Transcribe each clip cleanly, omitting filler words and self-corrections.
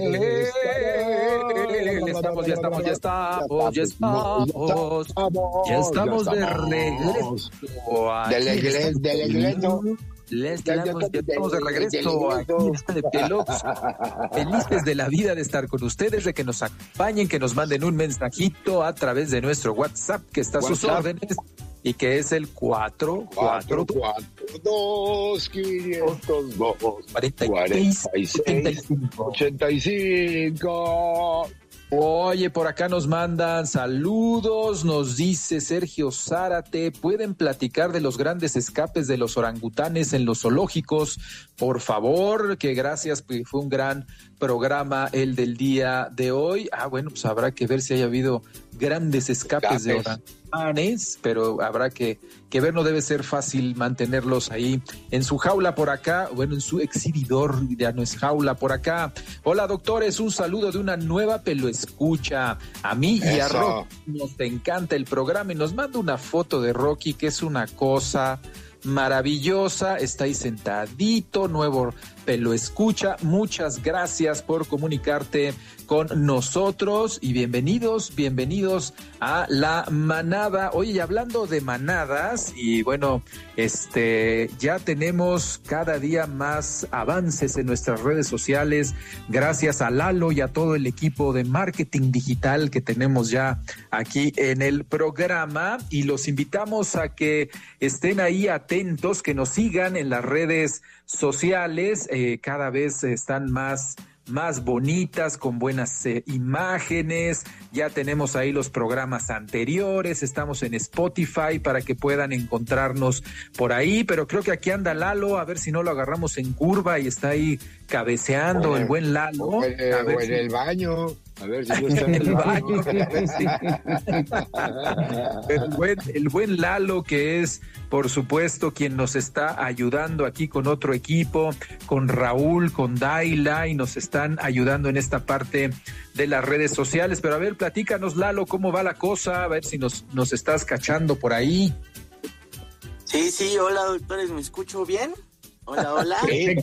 Ya estamos de regreso. Ya estamos de regreso aquí de Pelox. Felices de la vida de estar con ustedes, de que nos acompañen, que nos manden un mensajito a través de nuestro WhatsApp, que está a sus órdenes, y que es el 442 502 4585. Oye, por acá nos mandan saludos, nos dice Sergio Zárate, ¿pueden platicar de los grandes escapes de los orangutanes en los zoológicos? Por favor, que gracias, pues fue un gran programa el del día de hoy. Bueno, pues habrá que ver si haya habido grandes escapes de orangutanes, pero habrá que ver, no debe ser fácil mantenerlos ahí en su jaula por acá, bueno, en su exhibidor, ya no es jaula por acá. Hola, doctores, un saludo de una nueva Peloescucha. A mí y a Rocky nos encanta el programa y nos manda una foto de Rocky que es una cosa maravillosa, está ahí sentadito, nuevo Peloescucha. Muchas gracias por comunicarte con nosotros y bienvenidos a la manada. Oye, y hablando de manadas, y bueno, ya tenemos cada día más avances en nuestras redes sociales, gracias a Lalo y a todo el equipo de marketing digital que tenemos ya aquí en el programa, y los invitamos a que estén ahí atentos, que nos sigan en las redes sociales, cada vez están más bonitas, con buenas imágenes. Ya tenemos ahí los programas anteriores, estamos en Spotify para que puedan encontrarnos por ahí, pero creo que aquí anda Lalo, a ver si no lo agarramos en curva y está ahí cabeceando el buen Lalo. O en el baño. A ver si no está en el baño. El buen Lalo, que es, por supuesto, quien nos está ayudando aquí con otro equipo, con Raúl, con Daila, y nos están ayudando en esta parte de las redes sociales. Pero a ver, platícanos, Lalo, ¿cómo va la cosa? A ver si nos estás cachando por ahí. Sí, hola, doctores, ¿me escucho bien? Hola.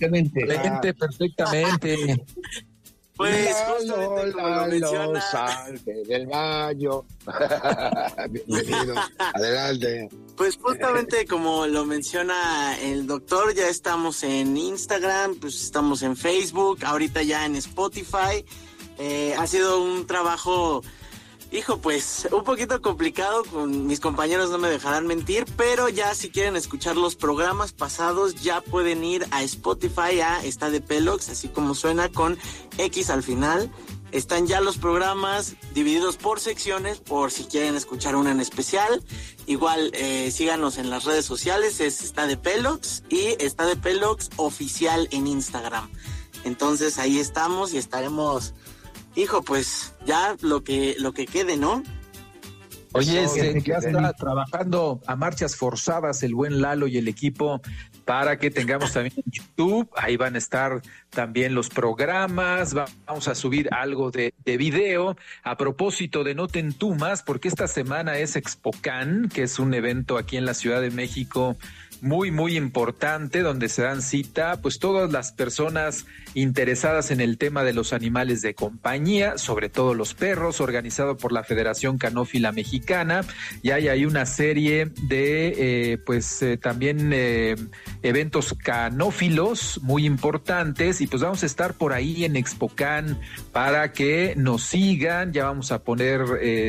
Perfectamente. Pues justamente como lo menciona... Salte del baño. Bienvenido, adelante. Pues justamente como lo menciona el doctor, ya estamos en Instagram, pues estamos en Facebook, ahorita ya en Spotify. Ha sido un trabajo, pues un poquito complicado, con mis compañeros no me dejarán mentir, pero ya si quieren escuchar los programas pasados ya pueden ir a Spotify, Está de Pelox, así como suena, con X al final. Están ya los programas divididos por secciones, por si quieren escuchar una en especial. Igual síganos en las redes sociales, Está de Pelox y Está de Pelox oficial en Instagram. Entonces ahí estamos y estaremos... pues ya lo que quede, ¿no? Oye, ya está trabajando a marchas forzadas el buen Lalo y el equipo para que tengamos también en YouTube. Ahí van a estar también los programas. Vamos a subir algo de video. A propósito de No Te Entumas, porque esta semana es ExpoCan, que es un evento aquí en la Ciudad de México muy, muy importante, donde se dan cita pues todas las personas interesadas en el tema de los animales de compañía, sobre todo los perros, organizado por la Federación Canófila Mexicana, y hay ahí una serie de también eventos canófilos muy importantes, y pues vamos a estar por ahí en ExpoCan para que nos sigan. Ya vamos a poner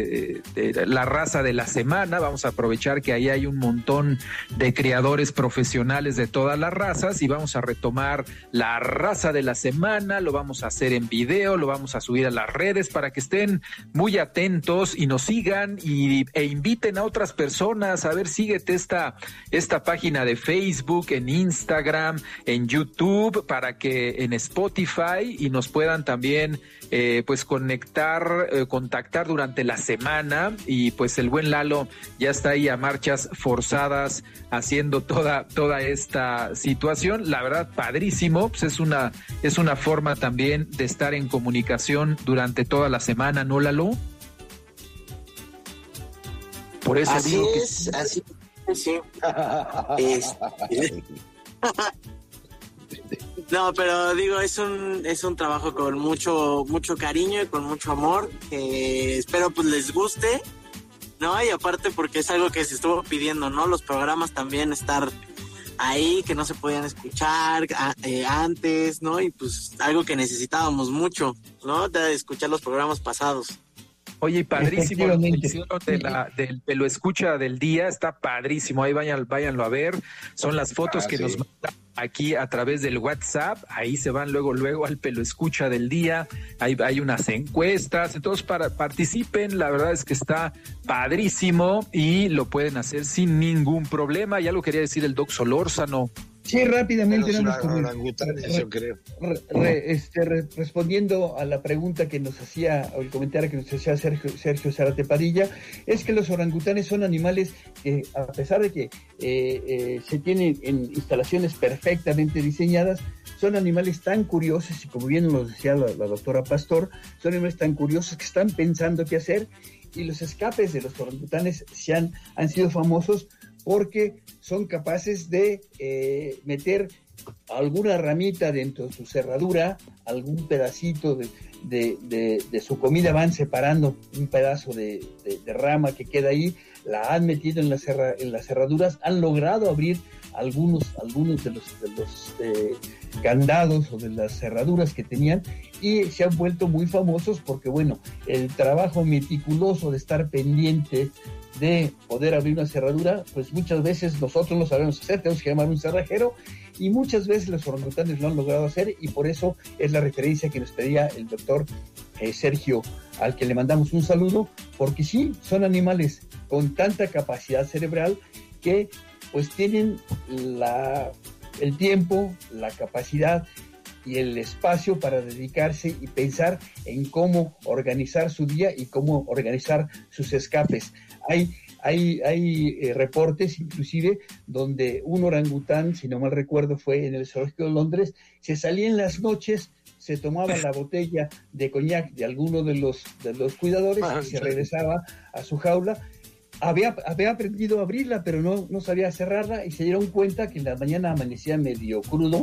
la raza de la semana, vamos a aprovechar que ahí hay un montón de criadores profesionales de todas las razas, y vamos a retomar la raza de la semana. Lo vamos a hacer en video, lo vamos a subir a las redes para que estén muy atentos y nos sigan e inviten a otras personas. A ver, síguete esta página de Facebook, en Instagram, en YouTube, para que en Spotify, y nos puedan también contactar durante la semana. Y pues el buen Lalo ya está ahí a marchas forzadas haciendo toda esta situación. La verdad, padrísimo. Pues es una forma también de estar en comunicación durante toda la semana, ¿no, Lalo? Por eso así digo es, así es, sí. No, pero digo, es un trabajo con mucho cariño y con mucho amor, que espero pues les guste, ¿no? Y aparte porque es algo que se estuvo pidiendo, ¿no? Los programas también estar ahí, que no se podían escuchar antes, ¿no? Y pues algo que necesitábamos mucho, ¿no? De escuchar los programas pasados. Oye, padrísimo lo que hicieron del Pelo Escucha del día, está padrísimo, ahí váyanlo a ver, son las fotos que nos mandan aquí a través del WhatsApp, ahí se van luego al Pelo Escucha del día, hay unas encuestas, entonces participen, la verdad es que está padrísimo y lo pueden hacer sin ningún problema. Ya lo quería decir el Doc Solórzano. Sí, rápidamente. Respondiendo a la pregunta que nos hacía, o el comentario que nos hacía Sergio Zárate Padilla, es que los orangutanes son animales que, a pesar de que se tienen en instalaciones perfectamente diseñadas, son animales tan curiosos, y como bien nos decía la doctora Pastor, son animales tan curiosos que están pensando qué hacer, y los escapes de los orangutanes han sido famosos porque son capaces de meter alguna ramita dentro de su cerradura, algún pedacito de su comida, van separando un pedazo de rama que queda ahí, la han metido en las cerraduras, han logrado abrir algunos de los candados o de las cerraduras que tenían, y se han vuelto muy famosos porque, bueno, el trabajo meticuloso de estar pendiente de poder abrir una cerradura, pues muchas veces nosotros no sabemos hacer, tenemos que llamar a un cerrajero, y muchas veces los orangutanes lo han logrado hacer, y por eso es la referencia que nos pedía el doctor Sergio, al que le mandamos un saludo, porque sí, son animales con tanta capacidad cerebral que pues tienen el tiempo, la capacidad y el espacio para dedicarse y pensar en cómo organizar su día y cómo organizar sus escapes. Hay reportes inclusive donde un orangután, si no mal recuerdo fue en el Zoológico de Londres, se salía en las noches, se tomaba la botella de coñac de alguno de los cuidadores y se regresaba a su jaula. Había aprendido a abrirla, pero no sabía cerrarla, y se dieron cuenta que en la mañana amanecía medio crudo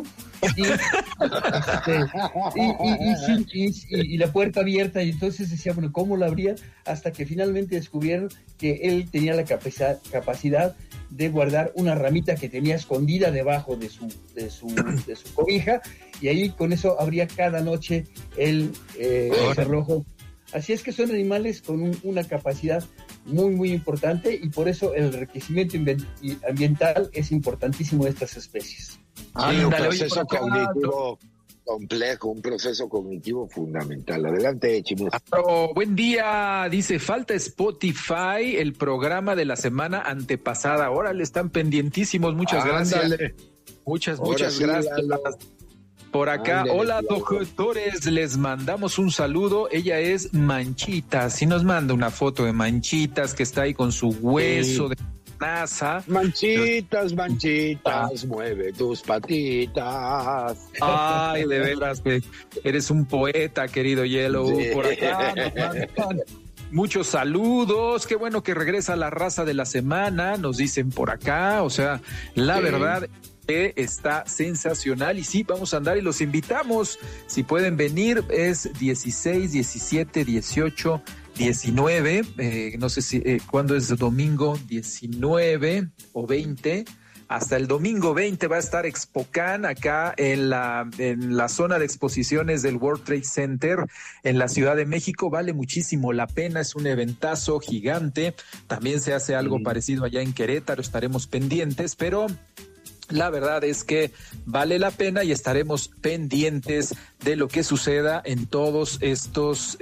y la puerta abierta, y entonces decía, bueno, ¿cómo la abría? Hasta que finalmente descubrieron que él tenía la capacidad de guardar una ramita que tenía escondida debajo de su cobija, y ahí con eso abría cada noche el cerrojo. Así es que son animales con una capacidad muy, muy importante, y por eso el enriquecimiento ambiental es importantísimo de estas especies. Un proceso cognitivo complejo, un proceso cognitivo fundamental. Adelante, Chimus. Buen día, dice, falta Spotify, el programa de la semana antepasada. Ahora le están pendientísimos, muchas gracias. Muchas gracias. Por acá, hola doctores, les mandamos un saludo. Ella es Manchitas, y nos manda una foto de Manchitas que está ahí con su hueso de NASA. Manchitas, mueve tus patitas. Ay, de veras, eres un poeta, querido Yellow. Sí. Por acá nos mandan muchos saludos. Qué bueno que regresa la raza de la semana, nos dicen por acá. O sea, la verdad está sensacional, y sí, vamos a andar y los invitamos, si pueden venir, es 16, 17, 18, 19, no sé si cuándo es domingo, 19 o 20, hasta el domingo 20 va a estar Expocan acá en la zona de exposiciones del World Trade Center en la Ciudad de México. Vale muchísimo la pena, es un eventazo gigante. También se hace algo parecido allá en Querétaro, estaremos pendientes, pero la verdad es que vale la pena, y estaremos pendientes de lo que suceda en todos estos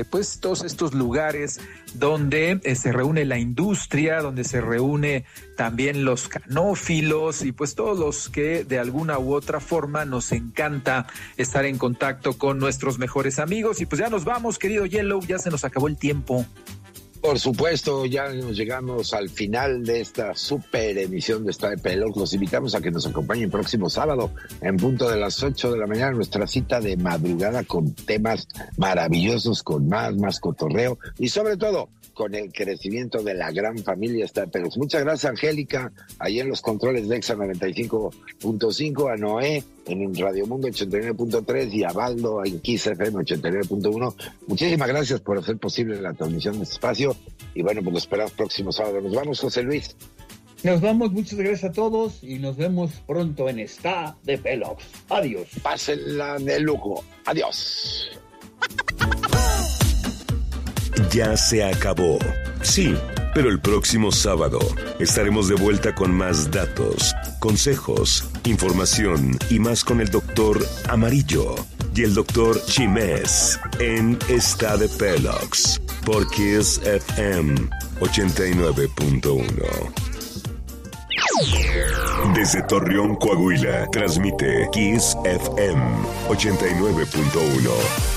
lugares donde se reúne la industria, donde se reúne también los canófilos, y pues todos los que de alguna u otra forma nos encanta estar en contacto con nuestros mejores amigos. Y pues ya nos vamos, querido Yellow, ya se nos acabó el tiempo. Por supuesto, ya nos llegamos al final de esta super emisión de Está de Pelos. Los invitamos a que nos acompañen próximo sábado en punto de las 8 de la mañana, nuestra cita de madrugada con temas maravillosos, con más cotorreo, y sobre todo con el crecimiento de la gran familia Está de Pelos. Muchas gracias, Angélica, ahí en los controles de Exa 95.5, a Noé en Radio Mundo 89.3 y a Baldo en Kiss FM 89.1. Muchísimas gracias por hacer posible la transmisión de este espacio. Y bueno, pues lo esperamos próximo sábado. Nos vamos, José Luis. Nos vamos, muchas gracias a todos y nos vemos pronto en Está de Pelox. Adiós. Pásenla de lujo. Adiós. Ya se acabó. Sí, pero el próximo sábado estaremos de vuelta con más datos, consejos, información y más con el doctor Amarillo y el doctor Chimes en Está de Pelox por Kiss FM 89.1. Desde Torreón, Coahuila, transmite Kiss FM 89.1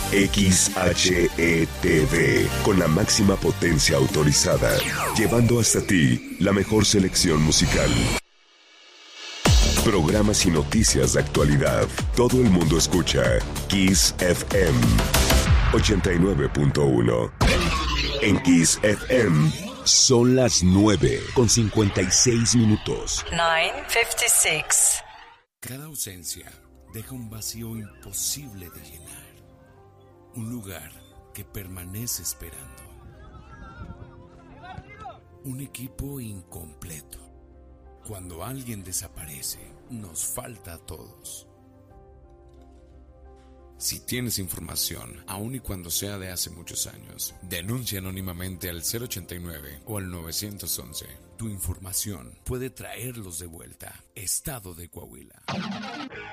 XHETV con la máxima potencia autorizada, llevando hasta ti la mejor selección musical. Programas y noticias de actualidad. Todo el mundo escucha Kiss FM 89.1. En Kiss FM son las 9:56. 9:56. Cada ausencia deja un vacío imposible de llenar. Un lugar que permanece esperando. Un equipo incompleto. Cuando alguien desaparece, nos falta a todos. Si tienes información, aun y cuando sea de hace muchos años, denuncia anónimamente al 089 o al 911. Tu información puede traerlos de vuelta. Estado de Coahuila.